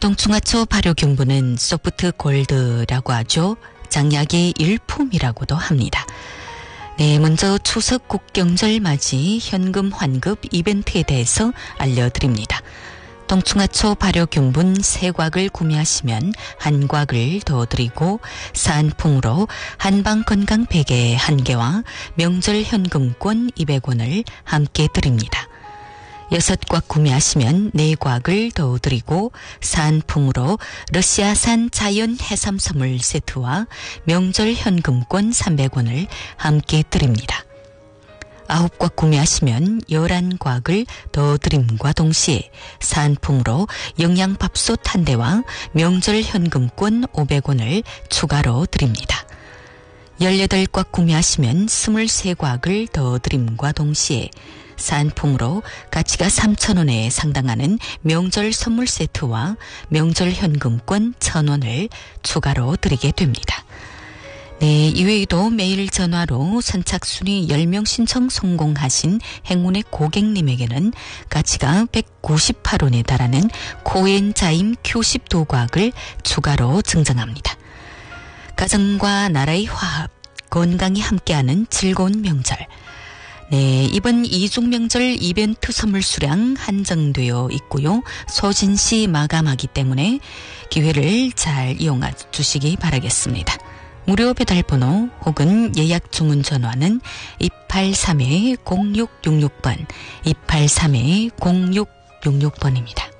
동충하초 발효균분은 소프트 골드라고 하죠. 장약의 일품이라고도 합니다. 네, 먼저 추석 국경절 맞이 현금 환급 이벤트에 대해서 알려드립니다. 동충하초 발효균분 3곽을 구매하시면 1곽을 더 드리고 사은품으로 한방건강 베개 1개와 명절 현금권 200원을 함께 드립니다. 6곽 구매하시면 4곽을 더 드리고 사은품으로 러시아산 자연 해삼 선물 세트와 명절 현금권 300원을 함께 드립니다. 9곽 구매하시면 11곽을 더 드림과 동시에 사은품으로 영양밥솥 1대와 명절 현금권 500원을 추가로 드립니다. 18곽 구매하시면 23곽을 더 드림과 동시에 사은품으로 가치가 3,000원에 상당하는 명절 선물 세트와 명절 현금권 1,000원을 추가로 드리게 됩니다. 네, 이외에도 매일 전화로 선착순위 10명 신청 성공하신 행운의 고객님에게는 가치가 198원에 달하는 코엔자임 Q10 도곽을 추가로 증정합니다. 가정과 나라의 화합, 건강이 함께하는 즐거운 명절. 네, 이번 이중 명절 이벤트 선물 수량 한정되어 있고요. 소진시 마감하기 때문에 기회를 잘 이용해 주시기 바라겠습니다. 무료 배달번호 혹은 예약 주문 전화는 283-0666번, 283-0666번입니다.